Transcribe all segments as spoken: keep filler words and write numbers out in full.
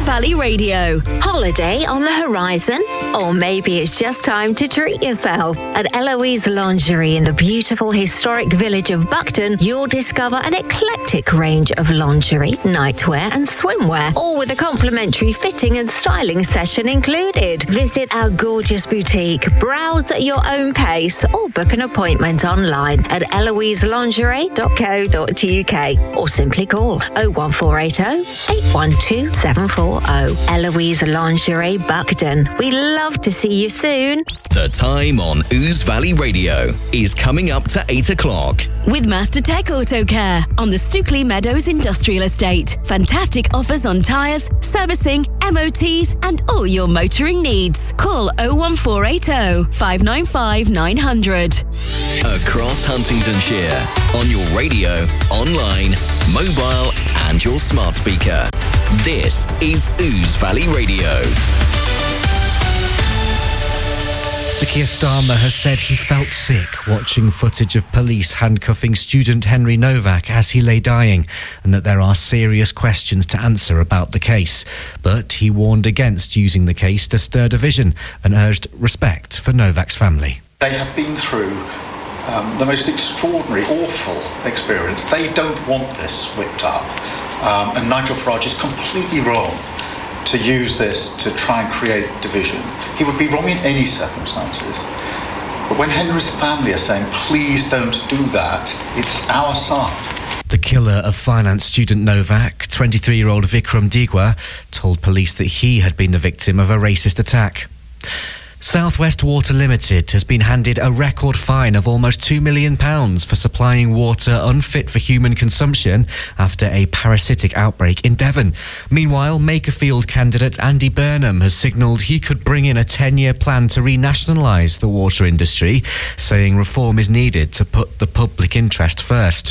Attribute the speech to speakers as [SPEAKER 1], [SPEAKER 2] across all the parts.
[SPEAKER 1] Valley Radio.
[SPEAKER 2] Holiday on the horizon? Or maybe it's just time to treat yourself. At Eloise Lingerie in the beautiful historic village of Buckton, you'll discover an eclectic range of lingerie, nightwear and swimwear, all with a complimentary fitting and styling session included. Visit our gorgeous boutique, browse at your own pace, or book an appointment online at eloise lingerie dot co dot uk or simply call oh one four eight oh, eight one two, seven four oh. Eloise Lingerie Buckton. We love to see you soon.
[SPEAKER 3] The time on Ouse Valley Radio is coming up to eight o'clock.
[SPEAKER 1] With Master Tech Auto Care on the Stookley Meadows Industrial Estate. Fantastic offers on tyres, servicing, M O Ts and all your motoring needs. Call oh one four eight oh, five nine five, nine hundred.
[SPEAKER 3] Across Huntingdonshire, on your radio, online, mobile and your smart speaker. This is Ouse Valley Radio.
[SPEAKER 4] Sir Keir Starmer has said he felt sick watching footage of police handcuffing student Henry Novak as he lay dying, and that there are serious questions to answer about the case. But he warned against using the case to stir division and urged respect for Novak's family.
[SPEAKER 5] They have been through um, the most extraordinary, awful experience. They don't want this whipped up. Um, and Nigel Farage is completely wrong to use this to try and create division. He would be wrong in any circumstances. But when Henry's family are saying, please don't do that, it's our side.
[SPEAKER 4] The killer of finance student Novak, twenty-three-year-old Vikram Digwa, told police that he had been the victim of a racist attack. South West Water Limited has been handed a record fine of almost two million pounds for supplying water unfit for human consumption after a parasitic outbreak in Devon. Meanwhile, Makerfield candidate Andy Burnham has signalled he could bring in a ten-year plan to renationalise the water industry, saying reform is needed to put the public interest first.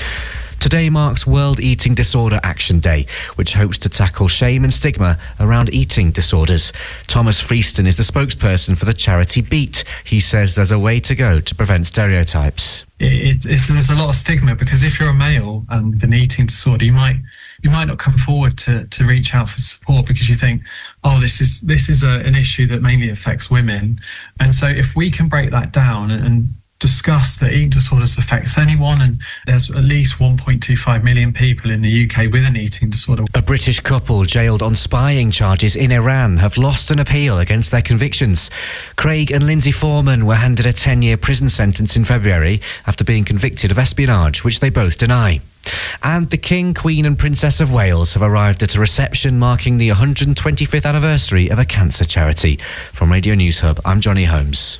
[SPEAKER 4] Today marks World Eating Disorder Action Day, which hopes to tackle shame and stigma around eating disorders. Thomas Freeston is the spokesperson for the charity Beat. He says there's a way to go to prevent stereotypes.
[SPEAKER 6] It, it's, there's a lot of stigma because if you're a male um, with an eating disorder, you might you might not come forward to, to reach out for support because you think, oh, this is this is a, an issue that mainly affects women. And so if we can break that down and, and discuss that eating disorders affects anyone, and there's at least one point two five million people in the U K with an eating disorder.
[SPEAKER 4] A British couple jailed on spying charges in Iran have lost an appeal against their convictions. Craig and Lindsay Foreman were handed a ten-year prison sentence in February after being convicted of espionage, which they both deny. And the King, Queen and Princess of Wales have arrived at a reception marking the one hundred twenty-fifth anniversary of a cancer charity. From Radio News Hub, I'm Johnny Holmes.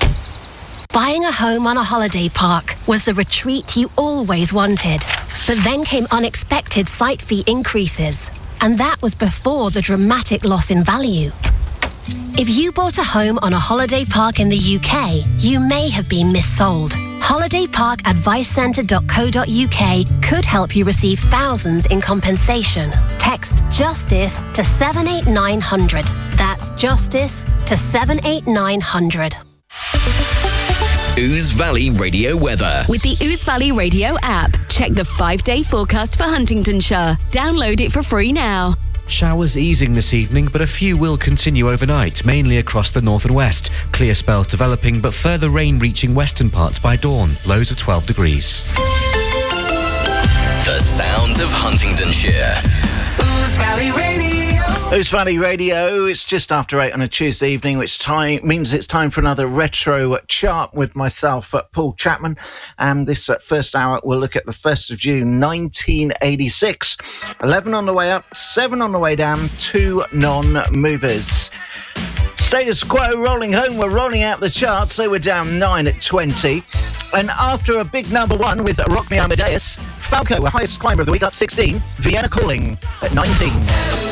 [SPEAKER 7] Buying a home on a holiday park was the retreat you always wanted. But then came unexpected site fee increases. And that was before the dramatic loss in value. If you bought a home on a holiday park in the U K, you may have been missold. holiday park advice centre dot co dot uk could help you receive thousands in compensation. Text JUSTICE to seven eight nine hundred. That's JUSTICE to seven eight nine hundred.
[SPEAKER 3] Ouse Valley Radio weather.
[SPEAKER 1] With the Ouse Valley Radio app, check the five-day forecast for Huntingdonshire. Download it for free now.
[SPEAKER 4] Showers easing this evening, but a few will continue overnight, mainly across the north and west. Clear spells developing, but further rain reaching western parts by dawn. Lows of twelve degrees.
[SPEAKER 3] The sound of Huntingdonshire.
[SPEAKER 8] Ouse Valley Radio.
[SPEAKER 9] Ouse Valley Radio, it's just after eight on a Tuesday evening, which time means it's time for another retro chart with myself, uh, Paul Chapman. And this uh, first hour, we'll look at the first of June, nineteen eighty-six. eleven on the way up, seven on the way down, two non-movers. Status quo, rolling home, we're rolling out the charts. They were down nine at twenty. And after a big number one with Rock Me Amadeus, Falco, highest climber of the week, up sixteen. Vienna Calling at nineteen.